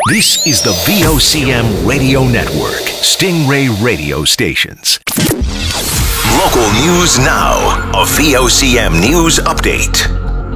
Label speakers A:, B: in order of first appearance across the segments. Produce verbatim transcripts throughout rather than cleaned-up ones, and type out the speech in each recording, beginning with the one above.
A: This is the V O C M Radio Network, Stingray Radio Stations. Local news now, a V O C M news update.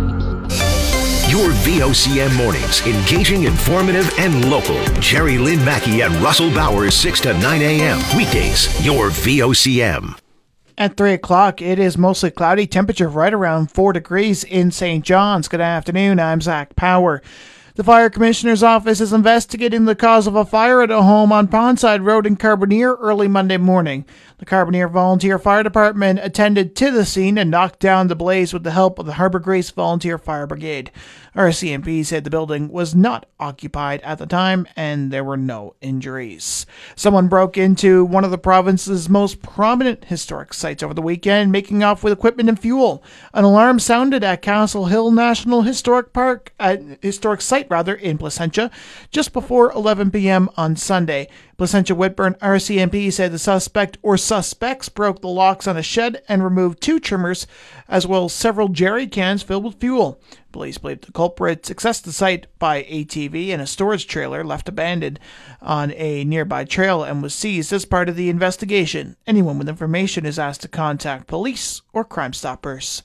A: Your V O C M mornings, engaging, informative, and local. Jerry Lynn Mackey and Russell Bowers, six to nine a.m. Weekdays, your V O C M.
B: At three o'clock, it is mostly cloudy, temperature right around four degrees in Saint John's. Good afternoon, I'm Zach Power. The Fire Commissioner's Office is investigating the cause of a fire at a home on Pondside Road in Carbonear early Monday morning. The Carbonear Volunteer Fire Department attended to the scene and knocked down the blaze with the help of the Harbour Grace Volunteer Fire Brigade. R C M P said the building was not occupied at the time and there were no injuries. Someone broke into one of the province's most prominent historic sites over the weekend, making off with equipment and fuel. An alarm sounded at Castle Hill National Historic Park, uh, historic site rather, in Placentia, just before eleven p.m. on Sunday. Placentia Whitburn R C M P said the suspect or suspects broke the locks on a shed and removed two trimmers, as well as several jerry cans filled with fuel. Police believe the culprits accessed the site by A T V and a storage trailer left abandoned on a nearby trail and was seized as part of the investigation. Anyone with information is asked to contact police or Crime Stoppers.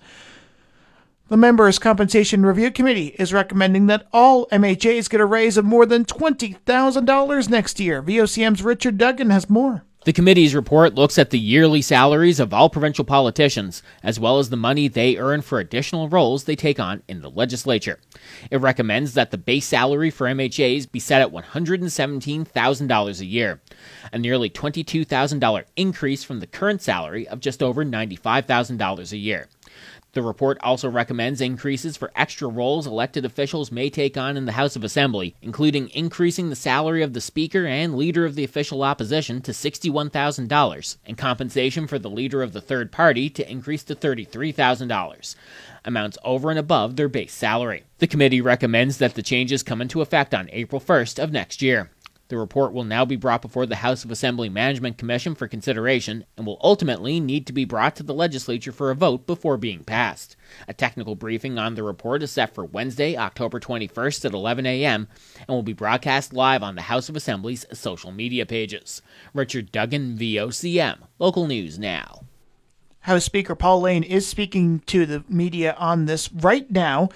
B: The Members' Compensation Review Committee is recommending that all M H As get a raise of more than twenty thousand dollars next year. V O C M's Richard Duggan has more.
C: The committee's report looks at the yearly salaries of all provincial politicians, as well as the money they earn for additional roles they take on in the legislature. It recommends that the base salary for M H As be set at one hundred seventeen thousand dollars a year, a nearly twenty-two thousand dollars increase from the current salary of just over ninety-five thousand dollars a year. The report also recommends increases for extra roles elected officials may take on in the House of Assembly, including increasing the salary of the Speaker and Leader of the Official Opposition to sixty-one thousand dollars, and compensation for the Leader of the Third Party to increase to thirty-three thousand dollars, amounts over and above their base salary. The committee recommends that the changes come into effect on April first of next year. The report will now be brought before the House of Assembly Management Commission for consideration and will ultimately need to be brought to the legislature for a vote before being passed. A technical briefing on the report is set for Wednesday, October twenty-first at eleven a.m. and will be broadcast live on the House of Assembly's social media pages. Richard Duggan, V O C M, Local News Now.
B: House Speaker Paul Lane is speaking to the media on this right now,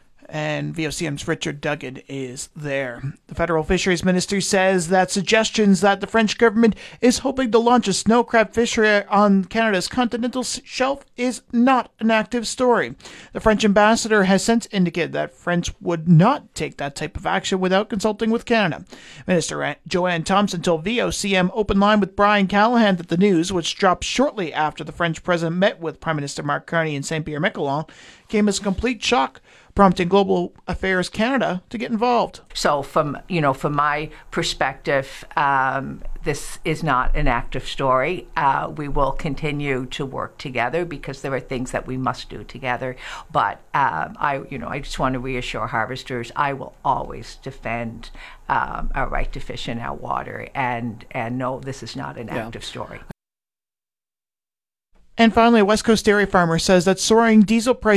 B: and V O C M's Richard Duggan is there. The federal fisheries minister says that suggestions that the French government is hoping to launch a snow crab fishery on Canada's continental shelf is not an active story. The French ambassador has since indicated that France would not take that type of action without consulting with Canada. Minister Joanne Thompson told V O C M Open Line with Brian Callahan that the news, which dropped shortly after the French president met with Prime Minister Mark Carney in Saint-Pierre-Miquelon, came as a complete shock, prompting Global Affairs Canada to get involved.
D: So from, you know, from my perspective, um, this is not an active story. Uh, we will continue to work together because there are things that we must do together. But um, I, you know, I just want to reassure harvesters, I will always defend um, our right to fish in our water. And, and no, this is not an yeah. active story.
B: And finally, a West Coast dairy farmer says that soaring diesel prices